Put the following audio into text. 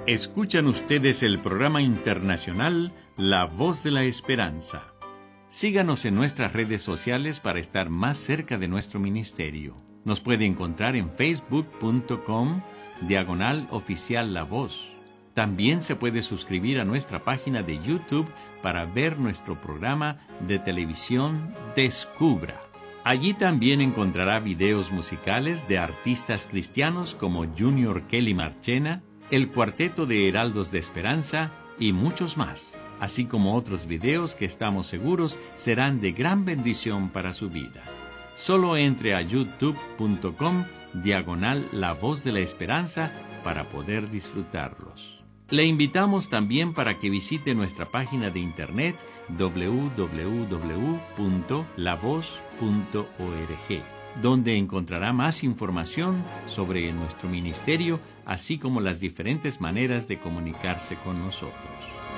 Escuchan ustedes el programa internacional La Voz de la Esperanza. Síganos en nuestras redes sociales para estar más cerca de nuestro ministerio. Nos puede encontrar en facebook.com/oficial La Voz. También se puede suscribir a nuestra página de YouTube para ver nuestro programa de televisión Descubra. Allí también encontrará videos musicales de artistas cristianos como Junior Kelly Marchena, el Cuarteto de Heraldos de Esperanza y muchos más, así como otros videos que estamos seguros serán de gran bendición para su vida. Solo entre a youtube.com/La Voz de la Esperanza para poder disfrutarlos. Le invitamos también para que visite nuestra página de internet www.lavoz.org, donde encontrará más información sobre nuestro ministerio, así como las diferentes maneras de comunicarse con nosotros.